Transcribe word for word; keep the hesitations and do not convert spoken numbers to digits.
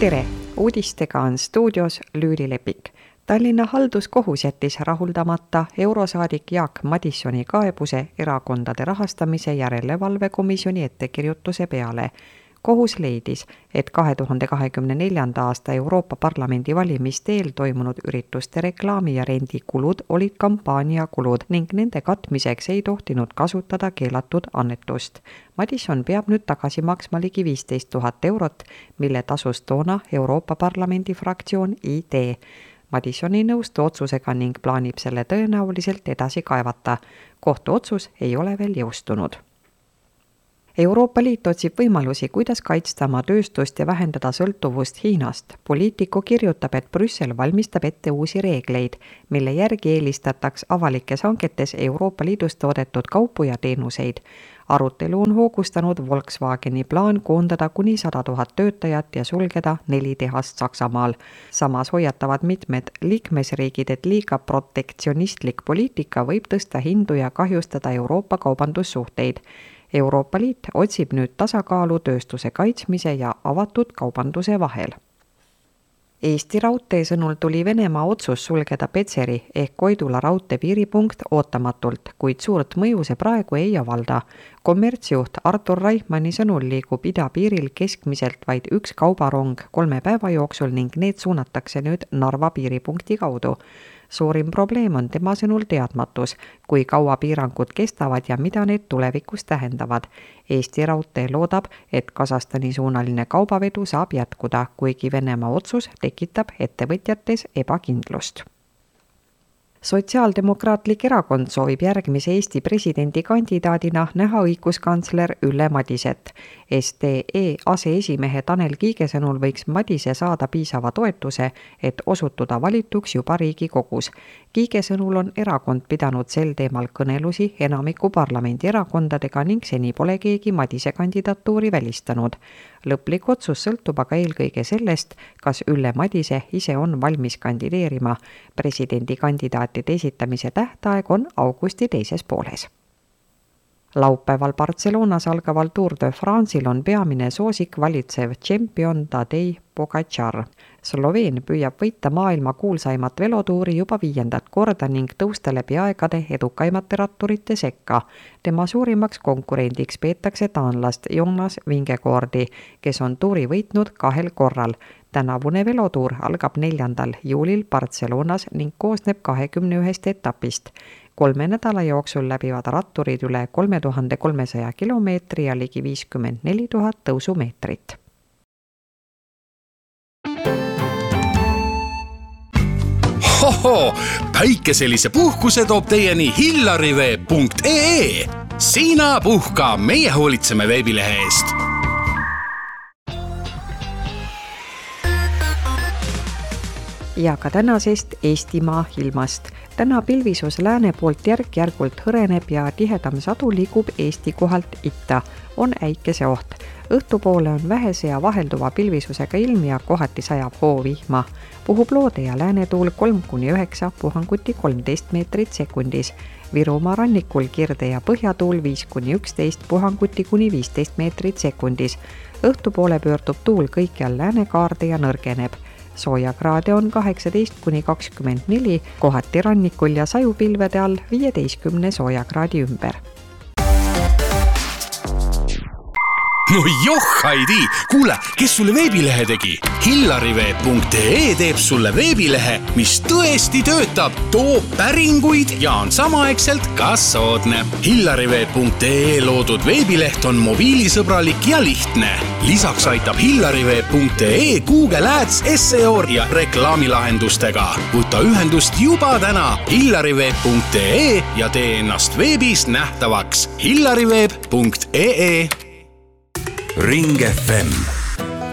Tere! Uudistega on stuudios Lüüli Lepik. Tallinna halduskohus jättis rahuldamata eurosaadik Jaak Madissoni kaebuse erakondade rahastamise järelevalvekomisjoni ettekirjutuse peale. Kohus leidis, et kahe tuhande kahekümne neljanda aasta Euroopa Parlamendi valimiste eel toimunud ürituste reklaami ja rendikulud olid kampaaniakulud ning nende katmiseks ei tohtinud kasutada keelatud annetust. Madisson peab nüüd tagasi maksma ligi viisteist tuhat eurot, mille tasus toona Euroopa Parlamendi fraktsioon I D. Madisson ei nõustu otsusega ning plaanib selle tõenäoliselt edasi kaevata. Kohtuotsus ei ole veel jõustunud. Euroopa Liit otsib võimalusi, kuidas kaitsta oma tööstust ja vähendada sõltuvust Hiinast. Poliitiku kirjutab, et Brüssel valmistab ette uusi reegleid, mille järgi eelistataks avalikes hanketes Euroopa Liidus toodetud kaupu ja teenuseid. Arutelu on hoogustanud Volkswageni plaan koondada kuni sada tuhat töötajat ja sulgeda neli tehast Saksamaal. Samas hoiatavad mitmed liikmesriigid, et liiga protektsionistlik poliitika võib tõsta hindu ja kahjustada Euroopa kaubandussuhteid. Euroopa Liit otsib nüüd tasakaalu tööstuse kaitsmise ja avatud kaubanduse vahel. Eesti Raudtee sõnul tuli Venemaa otsus sulgeda Petseri ehk Koidula raudtee piiripunkt ootamatult, kuid suurt mõju see praegu ei avalda. Kommertsjuht Artur Reichmanni sõnul liigub idapiiril keskmiselt vaid üks kaubarong kolme päeva jooksul ning need suunatakse nüüd Narva piiripunkti kaudu. Suurim probleem on tema sõnul teadmatus, kui kaua piirangud kestavad ja mida need tulevikus tähendavad. Eesti Raudtee loodab, et Kasahstani suunaline kaubavedu saab jätkuda, kuigi Venemaa otsus tekitab ettevõtjates ebakindlust. Sotsiaaldemokraatlik erakond soovib järgmise Eesti presidendi kandidaadina näha õiguskantsler Ülle Madiset. S D E aseesimehe Tanel Kiige sõnul võiks Madise saada piisava toetuse, et osutuda valituks juba Riigikogus. Kiige sõnul on erakond pidanud sel teemal kõnelusi enamiku parlamendi erakondadega ning seni pole keegi Madise kandidatuuri välistanud. Lõplik otsus sõltub aga eelkõige sellest, kas Ülle Madise ise on valmis kandideerima. Presidendi kandidaatide esitamise tähtaeg on augusti teises pooles. Laupäeval Barcelonas algaval Tour de France'il on peamine soosik valitsev tšempion Tadej Pogačar. Sloveen püüab võita maailma kuulsaimat velotuuri juba viiendat korda ning tõusta läbi aegade edukaimate ratturite sekka. Tema suurimaks konkurendiks peetakse taanlast Jonas Vingegaardi, kes on tuuri võitnud kahel korral. Tänavune velotuur algab neljandal juulil Barcelonas ning koosneb kahekümne ühest etapist. Kolme nädala jooksul läbivad ratturid üle kolme tuhande kolmesaja kilomeetri ja ligi viiskümmend neli tuhat tõusumeetrit. Hoho, päikeselise puhkuse toob teieni hillarivee punkt ee. Sina puhka, meie hoolitseme veebilehe eest. Ja ka tänasest Eestimaa ilmast. Täna pilvisus lääne poolt järk-järgult hõreneb ja tihedam sadu liigub Eesti kohalt itta. On äikese oht. Õhtupoole on vähese ja vahelduva pilvisusega ilm ja kohati sajab hoovihma. Puhub loode ja läänetuul kolm kuni üheksa, puhanguti kolmteist meetrit sekundis. Virumaa rannikul kirde ja põhjatuul viis kuni üksteist, puhanguti kuni viisteist meetrit sekundis. Õhtupoole pöördub tuul kõikjal läänekaarde ja nõrgeneb. Soojakraade on kaheksateist kuni kakskümmend neli, kohati rannikul ja sajupilvede all viieteistkümne soojakraadi ümber. No joh, Heidi! Kuule, kes sulle veebilehe tegi? hillarivee punkt ee teeb sulle veebilehe, mis tõesti töötab, toob päringuid ja on samaaegselt ka soodne. hillarivee punkt ee loodud veebileht on mobiilisõbralik ja lihtne. Lisaks aitab hillarivee punkt ee Google Ads, S E O ja reklaamilahendustega. Võta ühendust juba täna hillarivee punkt ee ja tee ennast veebis nähtavaks. hillarivee punkt ee Ring F M